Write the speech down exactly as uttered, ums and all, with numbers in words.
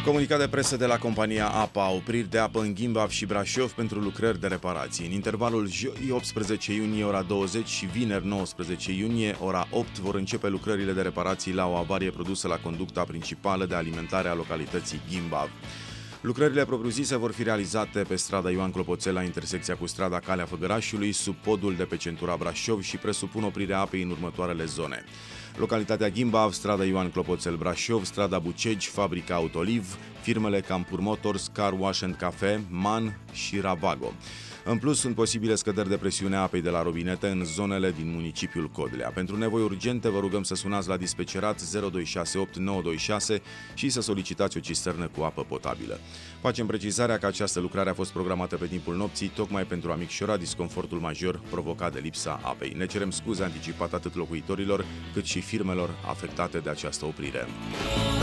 Comunicat de presă de la compania APA, opriri de apă în Gimbav și Brașov pentru lucrări de reparații. În intervalul joi optsprezece iunie ora douăzeci și vineri nouăsprezece iunie ora opt vor începe lucrările de reparații la o avarie produsă la conducta principală de alimentare a localității Gimbav. Lucrările propriu-zise vor fi realizate pe strada Ioan Clopoțel la intersecția cu strada Calea Făgărașului, sub podul de pe centura Brașov și presupun oprirea apei în următoarele zone: localitatea Gimbav, strada Ioan Clopoțel Brașov, strada Bucegi, fabrica Autoliv, firmele Campur Motors, Car Wash and Cafe, Man și Ravago. În plus, sunt posibile scăderi de presiune a apei de la robinete în zonele din municipiul Codlea. Pentru nevoi urgente, vă rugăm să sunați la dispecerat zero doi șase opt nouă doi șase și să solicitați o cisternă cu apă potabilă. Facem precizarea că această lucrare a fost programată pe timpul nopții, tocmai pentru a micșora disconfortul major provocat de lipsa apei. Ne cerem scuze anticipat atât locuitorilor, cât și firmelor afectate de această oprire.